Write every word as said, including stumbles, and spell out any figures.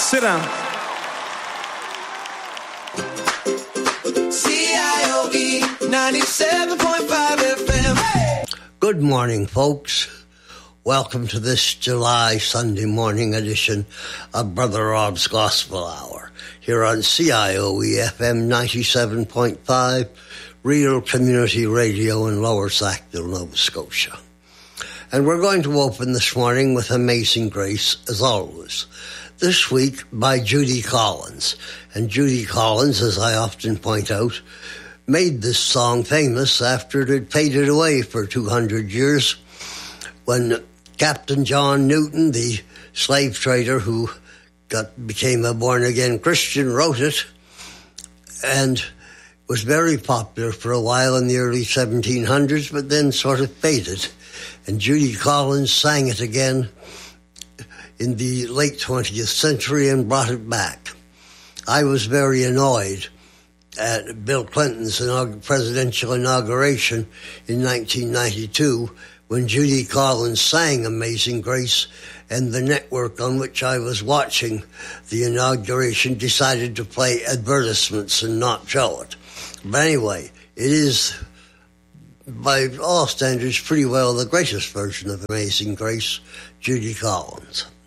Sit down. C I O E ninety-seven point five F M. Good morning, folks. Welcome to this July Sunday morning edition of Brother Rob's Gospel Hour here on C I O E F M ninety-seven point five, Real Community Radio in Lower Sackville, Nova Scotia. And we're going to open this morning with Amazing Grace, as always. This week by Judy Collins. And Judy Collins, as I often point out, made this song famous after it had faded away for two hundred years when Captain John Newton, the slave trader who got became a born-again Christian, wrote it and was very popular for a while in the early seventeen hundreds, but then sort of faded. And Judy Collins sang it again in the late twentieth century and brought it back. I was very annoyed at Bill Clinton's inaug- presidential inauguration in nineteen ninety-two when Judy Collins sang Amazing Grace, and the network on which I was watching the inauguration decided to play advertisements and not show it. But anyway, it is, by all standards, pretty well the greatest version of Amazing Grace, Judy Collins.